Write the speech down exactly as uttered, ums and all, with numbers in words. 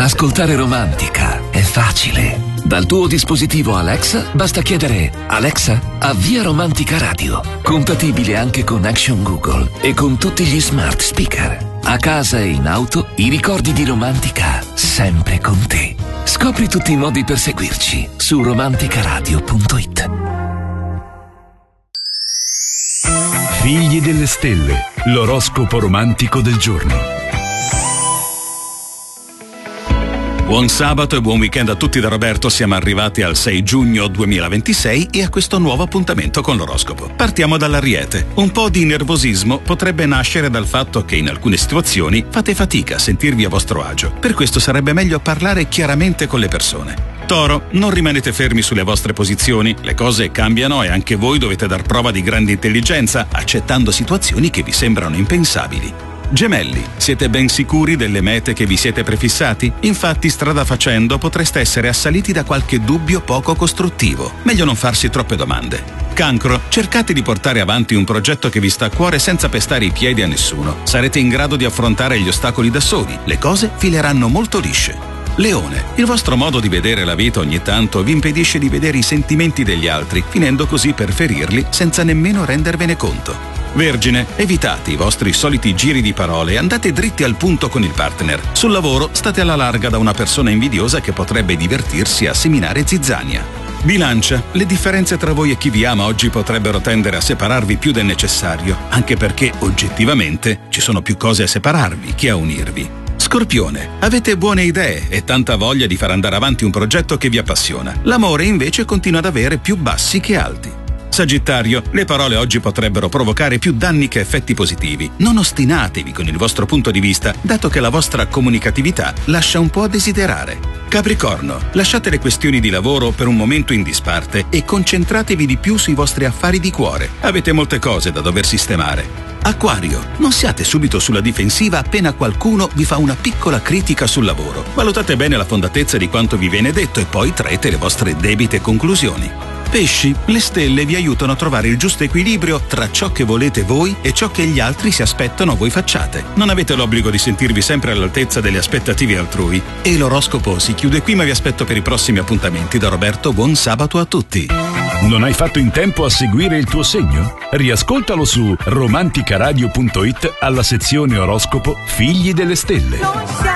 Ascoltare Romantica è facile. Dal tuo dispositivo Alexa basta chiedere: Alexa, avvia Romantica Radio. Compatibile anche con Action Google e con tutti gli smart speaker. A casa e in auto, i ricordi di Romantica sempre con te. Scopri tutti i modi per seguirci su romanticaradio punto it. Figli delle stelle, l'oroscopo romantico del giorno. Buon sabato e buon weekend a tutti da Roberto. Siamo arrivati al sei giugno duemilaventisei e a questo nuovo appuntamento con l'oroscopo. Partiamo dall'Ariete. Un po' di nervosismo potrebbe nascere dal fatto che in alcune situazioni fate fatica a sentirvi a vostro agio. Per questo sarebbe meglio parlare chiaramente con le persone. Toro, non rimanete fermi sulle vostre posizioni, le cose cambiano e anche voi dovete dar prova di grande intelligenza, accettando situazioni che vi sembrano impensabili. Gemelli, siete ben sicuri delle mete che vi siete prefissati? Infatti, strada facendo, potreste essere assaliti da qualche dubbio poco costruttivo. Meglio non farsi troppe domande. Cancro, cercate di portare avanti un progetto che vi sta a cuore senza pestare i piedi a nessuno. Sarete in grado di affrontare gli ostacoli da soli, le cose fileranno molto lisce. Leone, il vostro modo di vedere la vita ogni tanto vi impedisce di vedere i sentimenti degli altri, finendo così per ferirli senza nemmeno rendervene conto. Vergine, evitate i vostri soliti giri di parole e andate dritti al punto con il partner. Sul lavoro state alla larga da una persona invidiosa che potrebbe divertirsi a seminare zizzania. Bilancia, le differenze tra voi e chi vi ama oggi potrebbero tendere a separarvi più del necessario, anche perché oggettivamente ci sono più cose a separarvi che a unirvi. Scorpione, avete buone idee e tanta voglia di far andare avanti un progetto che vi appassiona. L'amore invece continua ad avere più bassi che alti. Sagittario, le parole oggi potrebbero provocare più danni che effetti positivi. Non ostinatevi con il vostro punto di vista, dato che la vostra comunicatività lascia un po' a desiderare. Capricorno, lasciate le questioni di lavoro per un momento in disparte e concentratevi di più sui vostri affari di cuore. Avete molte cose da dover sistemare. Acquario, non siate subito sulla difensiva appena qualcuno vi fa una piccola critica sul lavoro. Valutate bene la fondatezza di quanto vi viene detto e poi traete le vostre debite conclusioni. Pesci, le stelle vi aiutano a trovare il giusto equilibrio tra ciò che volete voi e ciò che gli altri si aspettano voi facciate. Non avete l'obbligo di sentirvi sempre all'altezza delle aspettative altrui. E l'oroscopo si chiude qui, ma vi aspetto per i prossimi appuntamenti. Da Roberto, buon sabato a tutti. Non hai fatto in tempo a seguire il tuo segno? Riascoltalo su romanticaradio punto it alla sezione oroscopo Figli delle stelle.